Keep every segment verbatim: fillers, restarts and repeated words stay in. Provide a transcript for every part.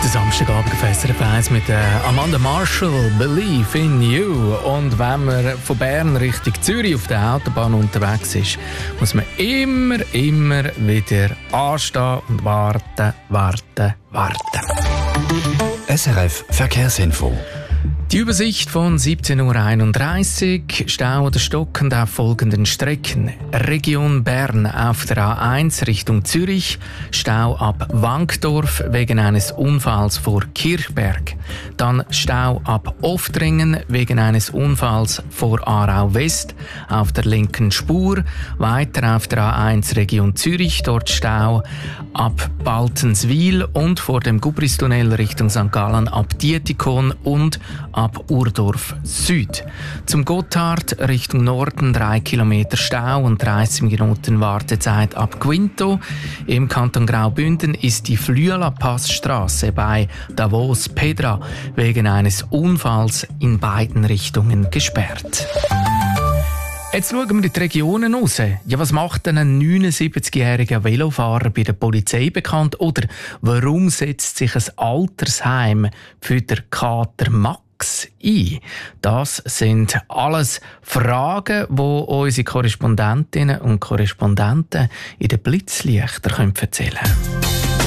der Samstagabend auf S R F eins mit Amanda Marshall, «Believe in You». Und wenn man von Bern Richtung Zürich auf der Autobahn unterwegs ist, muss man immer, immer wieder anstehen und warten, warten, warten. S R F Verkehrsinfo. Die Übersicht von siebzehn Uhr einunddreißig. Stau oder stockend auf folgenden Strecken. Region Bern auf der A eins Richtung Zürich. Stau ab Wankdorf wegen eines Unfalls vor Kirchberg. Dann Stau ab Oftringen wegen eines Unfalls vor Aarau West auf der linken Spur. Weiter auf der A eins Region Zürich. Dort Stau ab Baltenswil und vor dem Gubristunnel Richtung Sankt Gallen ab Dietikon und ab Urdorf Süd. Zum Gotthard Richtung Norden drei Kilometer Stau und dreißig Minuten Wartezeit ab Quinto. Im Kanton Graubünden ist die Flüela-Passstraße bei Davos-Pedra wegen eines Unfalls in beiden Richtungen gesperrt. Jetzt schauen wir in die Regionen raus. Ja, was macht denn ein neunundsiebzigjähriger Velofahrer bei der Polizei bekannt? Oder warum setzt sich ein Altersheim für den Kater Max ein? Das sind alles Fragen, die unsere Korrespondentinnen und Korrespondenten in den Blitzlichtern erzählen können.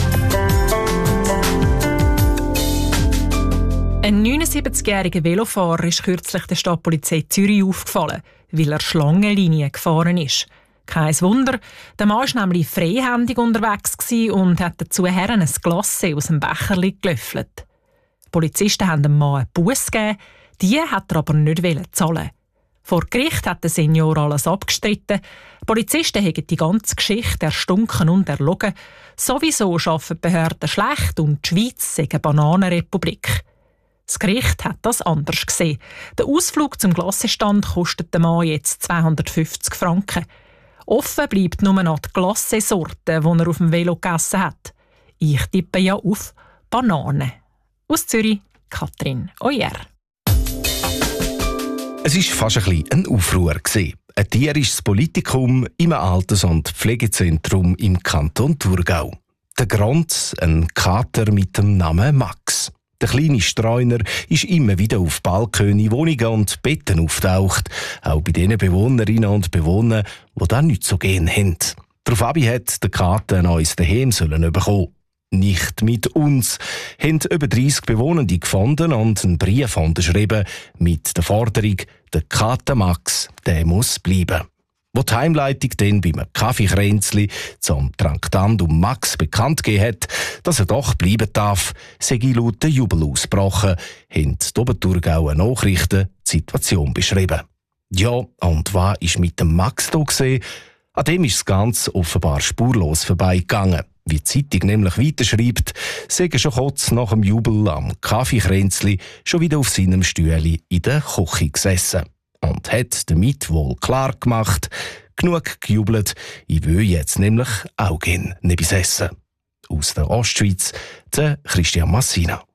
Ein neunundsiebzigjähriger Velofahrer ist kürzlich der Stadtpolizei Zürich aufgefallen, weil er Schlangenlinien gefahren ist. Kein Wunder, der Mann war nämlich freihändig unterwegs und hat dazu ein Glacé aus dem Becherli gelöffelt. Die Polizisten haben dem Mann einen Buss gegeben, die hat er aber nicht zahlen. Vor Gericht hat der Senior alles abgestritten. Die Polizisten haben die ganze Geschichte erstunken und erlogen. Sowieso arbeiten die Behörden schlecht und die Schweiz sei eine Bananenrepublik. Das Gericht hat das anders gesehen. Der Ausflug zum Glassestand kostet dem Mann jetzt zweihundertfünfzig Franken. Offen bleibt nur noch die Glassesorte, die er auf dem Velo gegessen hat. Ich tippe ja auf Bananen. Aus Zürich, Katrin Oyer. Es war fast ein bisschen ein Aufruhr. Ein tierisches Politikum im Alters- und Pflegezentrum im Kanton Thurgau. Der Grund, ein Kater mit dem Namen Max. Der kleine Streuner ist immer wieder auf Balkone, Wohnungen und Betten auftaucht, auch bei den Bewohnerinnen und Bewohnern, die das nicht so gern haben. Daraufhin hat der Kater ein neues Daheim bekommen. Nicht mit uns, haben über dreißig Bewohnende gefunden und einen Brief unterschrieben mit der Forderung, der Kater Max, der muss bleiben. Wo die Heimleitung dann beim Kaffeekränzli zum Traktandum Max bekannt gegeben hat, dass er doch bleiben darf, sei laut der Jubel ausgebrochen, haben die Oberthurgauer Nachrichten die Situation beschrieben. Ja, und was ist mit dem Max da gesehen? An dem ist das Ganze offenbar spurlos vorbeigegangen. Wie die Zeitung nämlich weiterschreibt, sei er schon kurz nach dem Jubel am Kaffeekränzli schon wieder auf seinem Stühle in der Küche gesessen. Und hat damit wohl klar gemacht, genug gejubelt, ich will jetzt nämlich auch gerne etwas essen. Aus der Ostschweiz, der Christian Massina.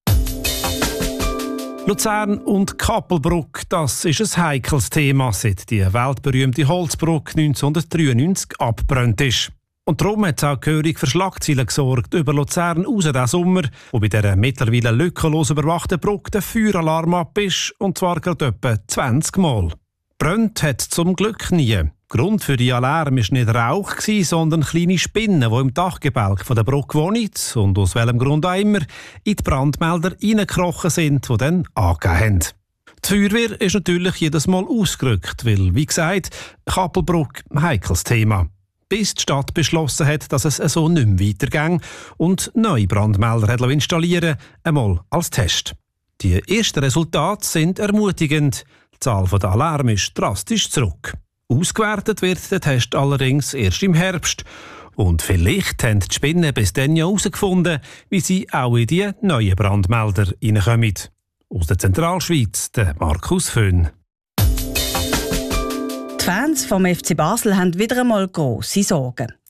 Luzern und Kappelbruck, das ist ein heikles Thema, seit die weltberühmte Holzbrücke neunzehnhundertdreiundneunzig abgebrannt ist. Und darum hat es auch gehörig für Schlagzeilen gesorgt über Luzern raus diesen Sommer, wo bei dieser mittlerweile lückenlos überwachten Brücke der Feueralarm ab ist, und zwar gerade etwa zwanzig Mal. Brennt hat zum Glück nie. Grund für die Alarm war nicht Rauch, sondern kleine Spinnen, die im Dachgebälk der Brücke wohnen und aus welchem Grund auch immer in die Brandmelder reingekrochen sind, die dann angegeben haben. Die Feuerwehr ist natürlich jedes Mal ausgerückt, weil, wie gesagt, Kappelbruck ein heikles Thema. Bis die Stadt beschlossen hat, dass es so nicht mehr weitergeht und neue Brandmelder hat installieren, einmal als Test. Die ersten Resultate sind ermutigend. Die Zahl der Alarme ist drastisch zurück. Ausgewertet wird der Test allerdings erst im Herbst. Und vielleicht haben die Spinnen bis dann ja herausgefunden, wie sie auch in die neuen Brandmelder reinkommen. Aus der Zentralschweiz, der Markus Föhn. Die Fans vom F C Basel haben wieder einmal grosse Sorgen.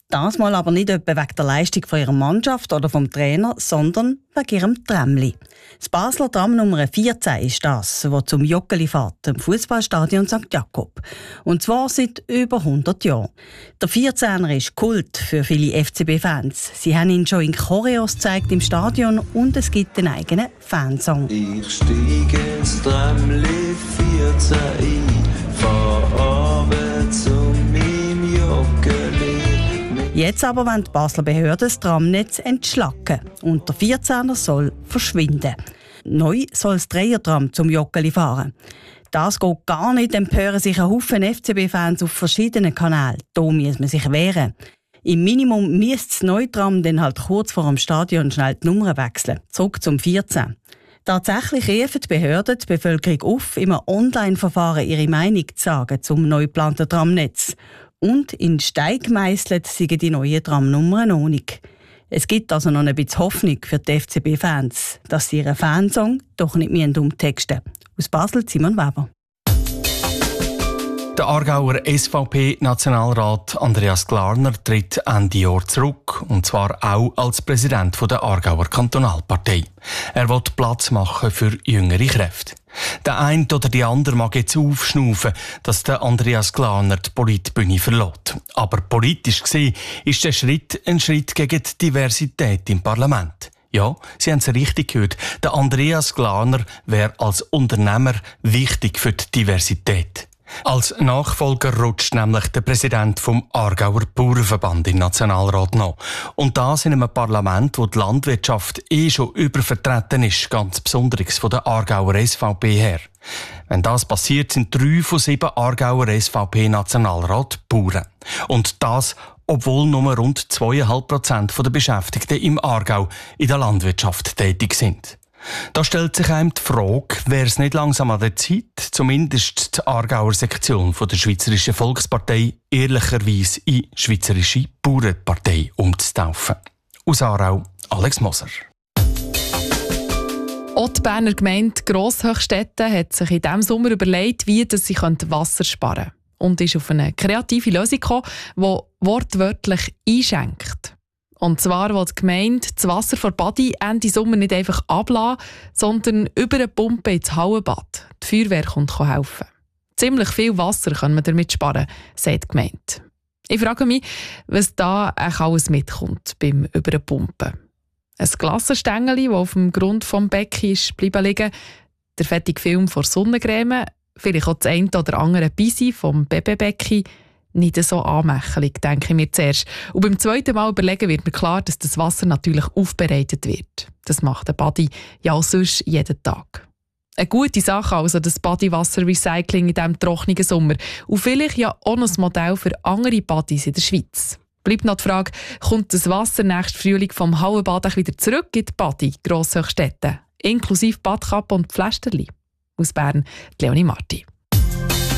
Das mal aber nicht etwa wegen der Leistung von ihrer Mannschaft oder vom Trainer, sondern wegen ihrem Tramli. Das Basler Tram Nummer vierzehn ist das, das zum Joggeli fährt, im Fußballstadion Sankt Jakob. Und zwar seit über hundert Jahren. Der vierzehner ist Kult für viele F C B-Fans. Sie haben ihn schon in Choreos gezeigt im Stadion und es gibt einen eigenen Fansong. Ich steige ins Tramli vierzehn ein, fahr Arbeit zu meinem Joggeli. Jetzt aber wollen die Basler Behörden das Tramnetz entschlacken und der vierzehner soll verschwinden. Neu soll das Dreiertram zum Joggeli fahren. Das geht gar nicht, empören sich ein Haufen F C B-Fans auf verschiedenen Kanälen. Da muss man sich wehren. Im Minimum müsste das neue Tram dann halt kurz vor dem Stadion schnell die Nummer wechseln. Zurück zum vierzehn. Tatsächlich rufen die Behörden die Bevölkerung auf, im Online-Verfahren ihre Meinung zu sagen zum neu geplanten Tramnetz. Und in Stein gemeisselt sind die neuen Tramnummern noch nicht. Es gibt also noch ein bisschen Hoffnung für die F C B-Fans, dass sie ihren Fansong doch nicht umtexten müssen. Aus Basel, Simon Weber. Der Aargauer S V P-Nationalrat Andreas Glarner tritt Ende Jahr zurück, und zwar auch als Präsident der Aargauer Kantonalpartei. Er will Platz machen für jüngere Kräfte. Der eine oder die andere mag jetzt aufschnaufen, dass der Andreas Glarner die Politbühne verlässt. Aber politisch gesehen ist der Schritt ein Schritt gegen die Diversität im Parlament. Ja, Sie haben es richtig gehört. Der Andreas Glarner wäre als Unternehmer wichtig für die Diversität. Als Nachfolger rutscht nämlich der Präsident vom Aargauer Bauernverband im Nationalrat noch. Und das in einem Parlament, wo die Landwirtschaft eh schon übervertreten ist, ganz besonders von der Aargauer S V P her. Wenn das passiert, sind drei von sieben Aargauer S V P-Nationalrat Bauern. Und das, obwohl nur rund zweieinhalb Prozent der Beschäftigten im Aargau in der Landwirtschaft tätig sind. Da stellt sich einem die Frage, wäre es nicht langsam an der Zeit, zumindest die Aargauer Sektion von der Schweizerischen Volkspartei ehrlicherweise in Schweizerische Bauernpartei umzutaufen. Aus Aarau, Alex Moser. Auch die Berner Gemeinde Grosshöchstetten hat sich in diesem Sommer überlegt, wie sie Wasser sparen können. Und ist auf eine kreative Lösung gekommen, die wortwörtlich einschenkt. Und zwar will die Gemeinde das Wasser von Badi Ende Sommer nicht einfach ablassen, sondern über eine Pumpe ins Hallenbad. Die Feuerwehr kommt helfen. Ziemlich viel Wasser kann man damit sparen, sagt die Gemeinde. Ich frage mich, was da alles mitkommt beim Überpumpen. Ein Glassenstängel, das auf dem Grund des Beckens ist bleiben liegen, der fettige Film vor Sonnencreme, vielleicht auch das eine oder andere Bisi vom Babybecken. Nicht so anmächelig, denke ich mir zuerst. Und beim zweiten Mal überlegen wird mir klar, dass das Wasser natürlich aufbereitet wird. Das macht der Badi ja auch sonst jeden Tag. Eine gute Sache also, das Badiwasser-Recycling in diesem trockenen Sommer. Und vielleicht ja auch noch ein Modell für andere Badis in der Schweiz. Bleibt noch die Frage, kommt das Wasser nächsten Frühling vom Hallenbad wieder zurück in die Badi Grosshöchstetten, inklusive Badkappe und Pflästerli? Aus Bern, Leonie Marti.